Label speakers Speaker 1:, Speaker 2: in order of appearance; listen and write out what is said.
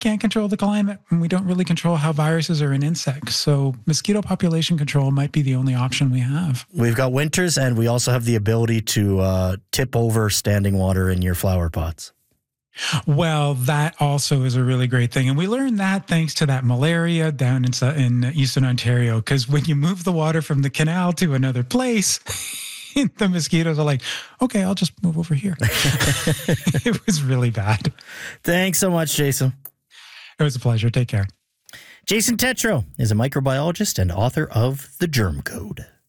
Speaker 1: can't control the climate, and we don't really control how viruses are in insects. So mosquito population control might be the only option we have.
Speaker 2: We've got winters, and we also have the ability to tip over standing water in your flower pots.
Speaker 1: Well, that also is a really great thing. And we learned that thanks to that malaria down in Eastern Ontario, because when you move the water from the canal to another place, the mosquitoes are like, okay, I'll just move over here. It was really bad.
Speaker 2: Thanks so much, Jason.
Speaker 1: It was a pleasure. Take care.
Speaker 2: Jason Tetro is a microbiologist and author of The Germ Code.